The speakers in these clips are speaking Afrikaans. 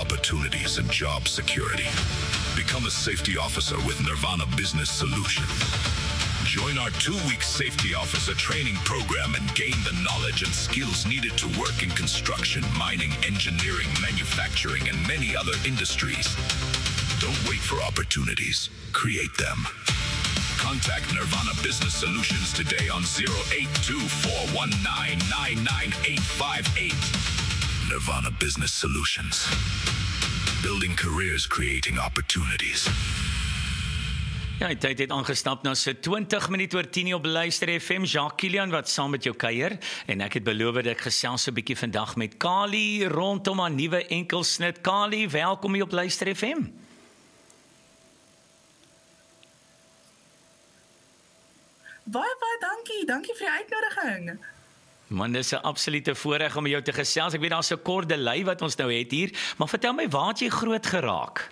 opportunities and job security. Become a safety officer with Nirvana Business Solutions. Join our 2-week safety officer training program and gain the knowledge and skills needed to work in construction, mining, engineering, manufacturing, and many other industries. Don't wait for opportunities. Create them. Contact Nirvana Business Solutions today on 082-419-99858. Nirvana Business Solutions. Building careers, creating opportunities. Ja, die tyd het aangestap na so 20 minute oor 10 op Luister FM. Jacques Kilian wat saam met jou kuier en ek het beloof dat ek gesels so 'n bietjie vandag met Kali rondom haar nuwe enkelsnit. Kali, welkom hier op Luister FM. Baie dankie. Dankie vir die uitnodiging. Man, dis 'n absolute voorreg om met jou te gesels. Ek weet daar's so 'n kort delay wat ons nou het hier, maar vertel my, waar het jy groot geraak?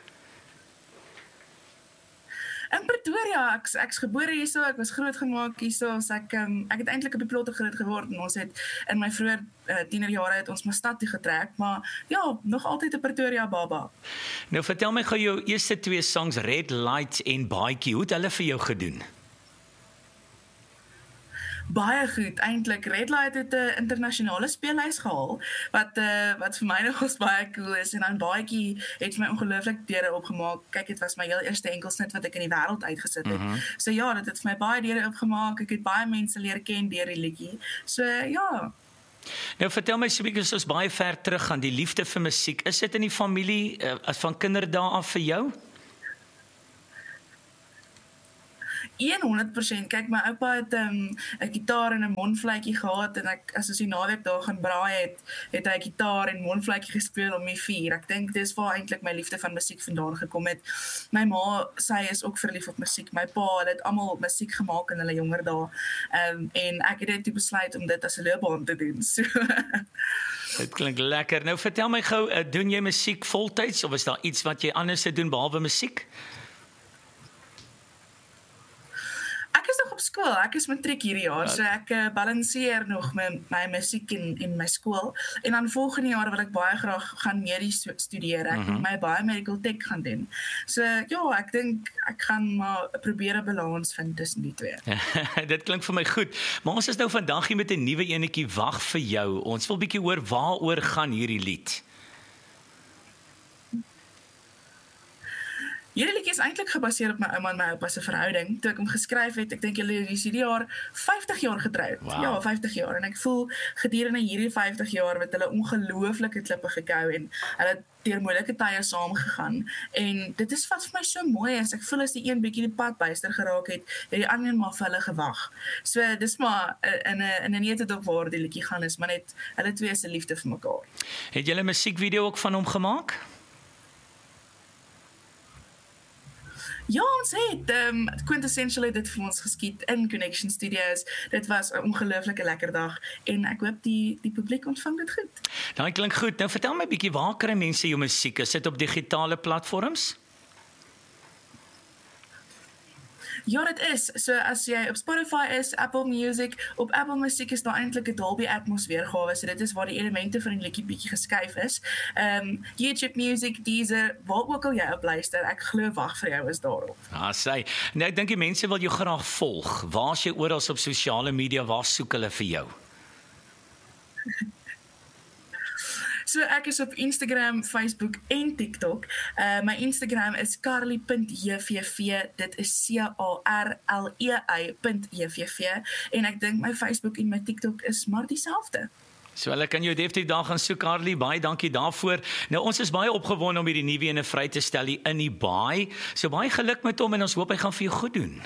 In Pretoria, ek's gebore hierso, ek was grootgemaak hierso, so ek het eintlik op die plotte groot geword en ons het in my vroeë tienerjare het ons maar stad toe getrek, maar ja, nog altyd 'n Pretoria baba. Nou vertel my gou jou eerste 2 songs, Red Light en Baadjie, hoe het hulle vir jou gedoen? Baie goed, eintlik. Red Light het 'n internasionale speellys gehaal, wat vir my nogals baie cool is, en dan Baadjie het vir my ongelooflik deure opgemaak. Kyk, dit was my heel eerste enkelsnit wat ek in die wêreld uitgesit het. So ja, dit het vir my baie deure opgemaak. Ek het baie mense leer ken deur die liedjie. So ja. Nou vertel my so 'n bietjie, soos baie ver terug gaan, die liefde vir musiek. Is dit in die familie van kinderdae af vir jou? 100%. Kyk, my oupa het 'n gitaar en 'n mondvletjie gehad, en as ons die naweek daar gaan braai het hy gitaar en mondvletjie gespeel om die vuur. Ek dink dis waar eintlik my liefde van musiek vandaan gekom het. My ma, sy is ook verlief op musiek. My pa, hulle het almal musiek gemaak in hulle jonger dae. En ek het toe besluit om dit as 'n loopbaan te doen. So Dit klink lekker. Nou vertel my gou, doen jy musiek voltyds of is daar iets wat jy anders te doen behalwe musiek? Ek is nog op skool. Ek is matriek hierdie jaar, so ek balanseer nog my musiek en my skool. En dan volgende jaar wil ek baie graag gaan medies studeer. Ek wil my biomedical tech gaan doen. So ja, ek dink ek gaan maar probeer 'n balans vind tussen die twee. Dit klink vir my goed. Maar ons is nou vandag hier met 'n nuwe enetjie, Wag vir jou. Ons wil bietjie hoor waaroor gaan hierdie lied. Hierdie liedjie is eintlik gebaseer op my ouma en my oupa se verhouding. Toe ek hom geskryf het, ek dink hulle is hierdie jaar 50 jaar getroud. Wow. Ja, 50 jaar. En ek voel gedurende hierdie 50 jaar het hulle ongelooflike klippe gekou en hulle het deur moeilike tye saam gegaan. En dit is wat vir my so mooi is. Ek voel as die een bietjie die pad byster geraak het die ander maar vir hulle gewag. So dis maar in 'n neutedop waar die liedjie gaan is, maar net hulle twee se liefde vir mekaar. Het jy 'n musiekvideo ook van hom gemaak? Ja, ons het Quintessential het dit vir ons geskiet in Connection Studios. Dit was 'n ongelooflike lekker dag en ek hoop die publiek ontvang dit goed. Daai klink goed. Nou vertel my 'n bietjie, waar kry mense jou musiek? Is dit op digitale platforms? Ja, dit is. So as jy op Spotify is, Apple Music, op Apple Music is daar eintlik 'n Dolby Atmos weergawe. So dit is waar die elemente van die liedjie bietjie geskuif is. YouTube Music, Deezer, waar ook al jy op luister, ek glo Wag vir jou is daarop. Sê. Nou ek dink die mense wil jou graag volg. Waar is jy oral op sosiale media? Waar soek hulle vir jou? So ek is op Instagram, Facebook en TikTok. My Instagram is carly.jvv. Dit is carlei.jvv. En ek dink my Facebook en my TikTok is maar dieselfde. So hulle kan jou definitief daar gaan soek, Carly. Baie dankie daarvoor. Nou ons is baie opgewonde om hierdie nuwe ene vry te stel hier in die baai. So baie geluk met hom en ons hoop hy gaan vir jou goed doen.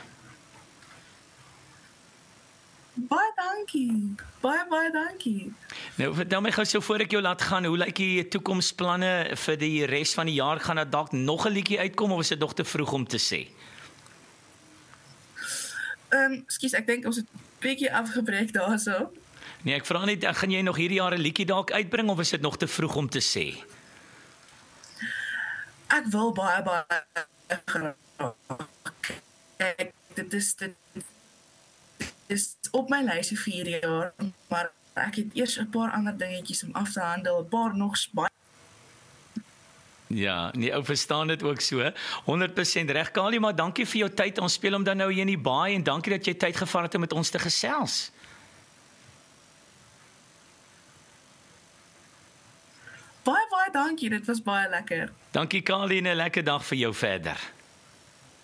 Baie dankie. Baie dankie. Nou vertel my gou so voor ek jou laat gaan, hoe lyk die toekomsplanne vir die res van die jaar? Gaan daar dalk nog 'n liedjie uitkom of is dit nog te vroeg om te sê? Ekskuus, ek dink ons het 'n bietjie afgebreek daarso. Nee, ek vra net, gaan jy nog hierdie jaar 'n liedjie dalk uitbring of is dit nog te vroeg om te sê? Ek wil baie graag. Dit is op my lysie 4 jaar, maar ek het eers 'n paar ander dingetjies om af te handel, 'n paar nog baie Ja, nee, ou verstaan dit ook so. 100% reg, Kali, maar dankie vir jou tyd. Ons speel hom dan nou hier in die baai en dankie dat jy tyd gevat het om met ons te gesels. Baie dankie, dit was baie lekker. Dankie Kali en 'n lekker dag vir jou verder.